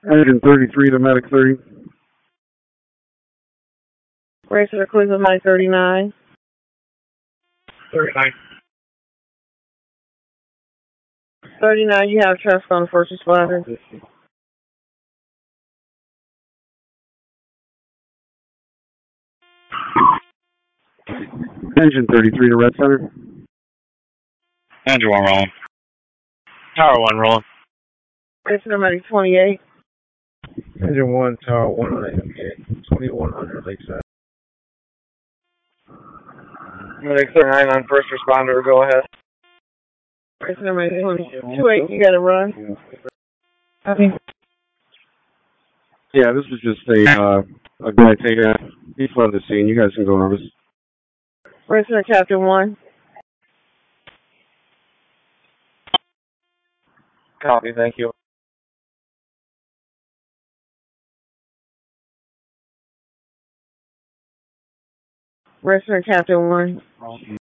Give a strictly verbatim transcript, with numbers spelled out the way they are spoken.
Engine thirty-three to medic thirty. Racer Cleveland Mike thirty-nine. thirty-nine. thirty-nine, you have trust on first responder. Engine thirty-three to red center. Engine one rolling. Tower one rolling. Racer Medic twenty-eight. Engine one, tower one hundred, twenty-one hundred Lakeside. Medic thirty-nine on first responder, go ahead. Racer Medic twenty-eight, you gotta run. Okay. Yeah, this was just a, uh, a guy taking a, he fled the scene. You guys can go over this. Racer Captain one. Copy, thank you. Racer Captain one.